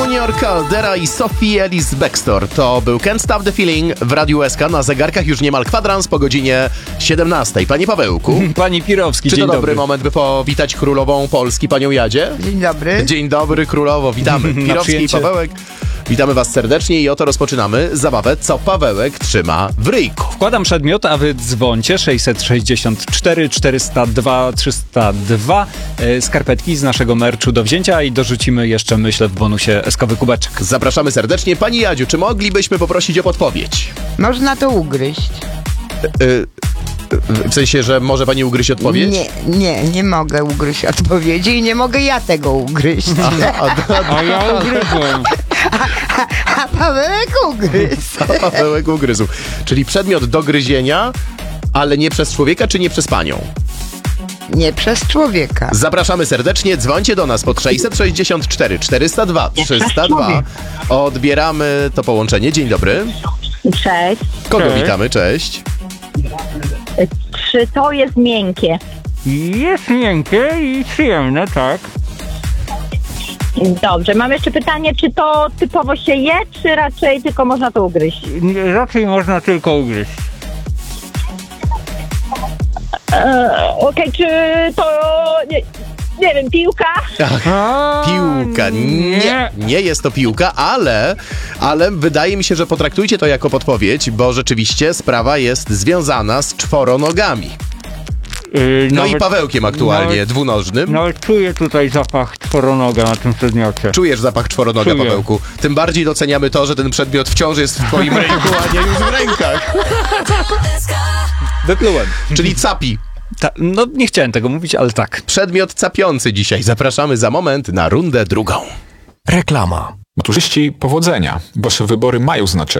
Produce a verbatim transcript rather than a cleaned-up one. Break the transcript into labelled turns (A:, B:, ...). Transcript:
A: Junior Caldera i Sophie Ellis Bextor. To był Can't Stop the Feeling w Radiu S K. Na zegarkach już niemal kwadrans po godzinie siedemnastej. Panie Pawełku.
B: Pani Pirowski,
A: Czy
B: dzień
A: to
B: dobry.
A: dobry moment, by powitać królową Polski, panią Jadzie?
C: Dzień dobry.
A: Dzień dobry, królowo, witamy.
B: Na
A: Pirowski i
B: przyjęcie.
A: Pawełek. Witamy was serdecznie i oto rozpoczynamy zabawę Co Pawełek trzyma w ryjku.
B: Wkładam przedmiot, a wy dzwońcie sześćset sześćdziesiąt cztery czterysta dwa trzysta dwa. E, skarpetki z naszego merczu do wzięcia i dorzucimy jeszcze, myślę, w bonusie eskowy kubeczek.
A: Zapraszamy serdecznie. Pani Jadziu, czy moglibyśmy poprosić o podpowiedź?
C: Można to ugryźć.
A: Y, w sensie, że może pani ugryźć odpowiedź?
C: Nie, nie, nie mogę ugryźć odpowiedzi i nie mogę ja tego ugryźć.
A: A, a,
B: A ja ugryzłem.
C: A Pawełek ugryzł.
A: a Pawełek ugryzł. Czyli przedmiot do gryzienia, ale nie przez człowieka, czy nie przez panią?
C: Nie przez człowieka.
A: Zapraszamy serdecznie, dzwońcie do nas pod sześćset sześćdziesiąt cztery czterysta dwa trzysta dwa. Odbieramy to połączenie. Dzień dobry.
D: Cześć.
A: Kogo
B: Cześć.
A: witamy? Cześć.
D: Czy to jest miękkie?
B: Jest miękkie i przyjemne, tak.
D: Dobrze, mam jeszcze pytanie, czy to typowo się je, czy raczej tylko można to ugryźć?
B: Raczej można tylko ugryźć.
D: E, Okej, czy to, nie, nie wiem, piłka?
A: Piłka. Nie, nie jest to piłka, ale, ale wydaje mi się, że potraktujcie to jako podpowiedź, bo rzeczywiście sprawa jest związana z czworonogami.
B: Yy,
A: No
B: nawet,
A: i Pawełkiem aktualnie,
B: nawet-
A: dwunożnym.
B: Nawet czuję tutaj zapach czworonoga na tym przedmiocie.
A: Czujesz zapach czworonoga,
B: Czuję.
A: Pawełku. Tym bardziej doceniamy to, że ten przedmiot wciąż jest w twoim ręku, a nie już w rękach.
B: Wyplułem.
A: Czyli capi.
B: Ta, no nie chciałem tego mówić, ale tak.
A: Przedmiot capiący dzisiaj. Zapraszamy za moment na rundę drugą.
E: Reklama.
F: Maturzyści, powodzenia. Wasze wybory mają znaczenie.